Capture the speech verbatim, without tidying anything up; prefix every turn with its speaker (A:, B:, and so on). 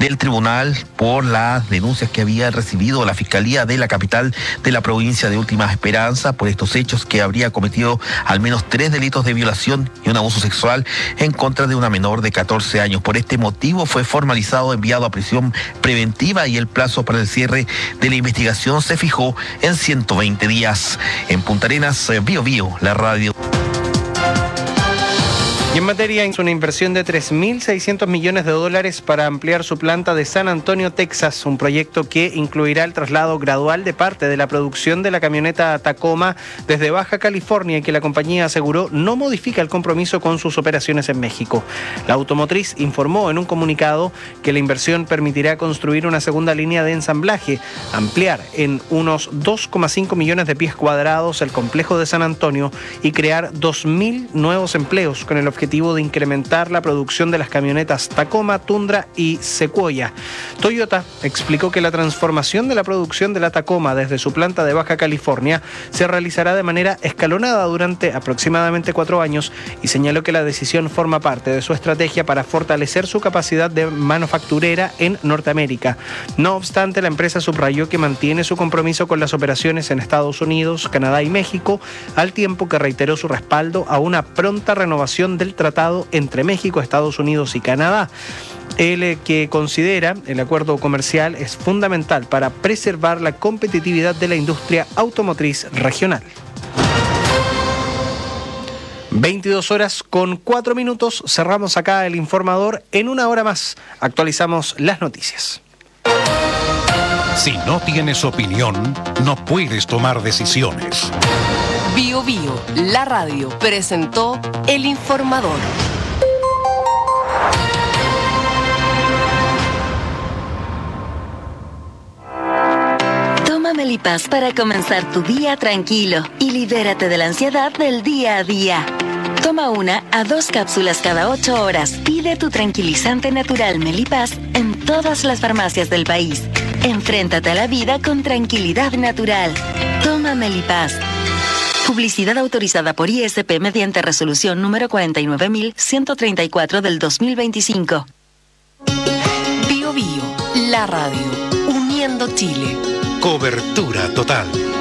A: del tribunal por las denuncias que había recibido la Fiscalía de la capital de la provincia de Última Esperanza por estos hechos, que habría cometido al menos tres delitos de violación y un abuso sexual en contra de una menor de catorce años. Por este motivo fue formalizado, enviado a prisión preventiva, y el plazo para el cierre de la investigación se fijó en ciento veinte días. En Punta Arenas, Bio Bio, la radio.
B: Y en materia, hizo una inversión de tres mil seiscientos millones de dólares para ampliar su planta de San Antonio, Texas, un proyecto que incluirá el traslado gradual de parte de la producción de la camioneta Tacoma desde Baja California, y que la compañía aseguró no modifica el compromiso con sus operaciones en México. La automotriz informó en un comunicado que la inversión permitirá construir una segunda línea de ensamblaje, ampliar en unos dos coma cinco millones de pies cuadrados el complejo de San Antonio y crear dos mil nuevos empleos, con el objetivo de incrementar la producción de las camionetas Tacoma, Tundra y Sequoia. Toyota explicó que la transformación de la producción de la Tacoma desde su planta de Baja California se realizará de manera escalonada durante aproximadamente cuatro años, y señaló que la decisión forma parte de su estrategia para fortalecer su capacidad de manufacturera en Norteamérica. No obstante, la empresa subrayó que mantiene su compromiso con las operaciones en Estados Unidos, Canadá y México, al tiempo que reiteró su respaldo a una pronta renovación del tratado entre México, Estados Unidos y Canadá, el que considera el acuerdo comercial es fundamental para preservar la competitividad de la industria automotriz regional. veintidós horas con cuatro minutos, cerramos acá el informador. En una hora más actualizamos las noticias.
C: Si no tienes opinión, no puedes tomar decisiones.
D: Bio Bio, la radio, presentó El Informador.
E: Toma Melipaz para comenzar tu día tranquilo y libérate de la ansiedad del día a día. Toma una a dos cápsulas cada ocho horas. Pide tu tranquilizante natural Melipaz en todas las farmacias del país. Enfréntate a la vida con tranquilidad natural. Toma Melipaz. Publicidad autorizada por I S P mediante resolución número cuarenta y nueve mil ciento treinta y cuatro del dos mil veinticinco.
D: Bio Bio, la radio, uniendo Chile.
C: Cobertura total.